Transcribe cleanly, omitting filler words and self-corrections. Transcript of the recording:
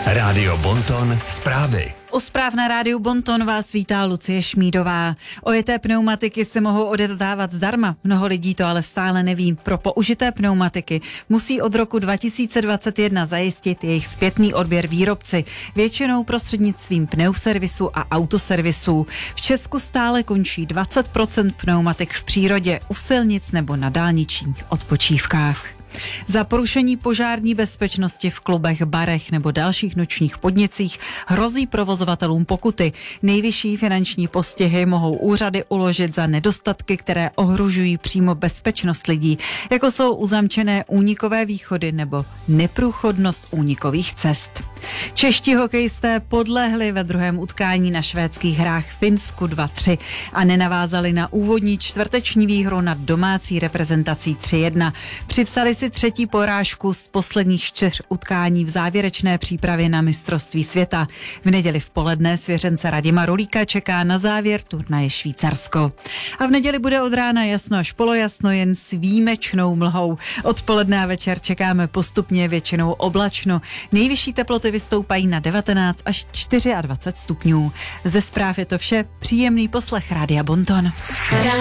Rádio Bonton zprávy. U zpráv na rádiu Bonton vás vítá Lucie Šmídová. Ojeté pneumatiky se mohou odevzdávat zdarma. Mnoho lidí to ale stále neví. Pro použité pneumatiky musí od roku 2021 zajistit jejich zpětný odběr výrobci, většinou prostřednictvím pneuservisu a autoservisů. V Česku stále končí 20% pneumatik v přírodě, u silnic nebo na dálničních odpočívkách. Za porušení požární bezpečnosti v klubech, barech nebo dalších nočních podnicích hrozí provozovatelům pokuty. Nejvyšší finanční postihy mohou úřady uložit za nedostatky, které ohrožují přímo bezpečnost lidí, jako jsou uzamčené únikové východy nebo neprůchodnost únikových cest. Čeští hokejisté podlehli ve druhém utkání na švédských hrách Finsku 2-3 a nenavázali na úvodní čtvrteční výhru nad domácí reprezentací 3-1. Připsali si třetí porážku z posledních 4 utkání v závěrečné přípravě na mistrovství světa. V neděli v poledne svěřence Radima Rulíka čeká na závěr turnaje Švýcarsko. A v neděli bude od rána jasno až polojasno, jen s výjimečnou mlhou. Odpoledne a večer čekáme postupně většinou oblačno. Nejvyšší teploty vystoupají na 19 až 24 stupňů. Ze zpráv je to vše. Příjemný poslech Rádia Bonton.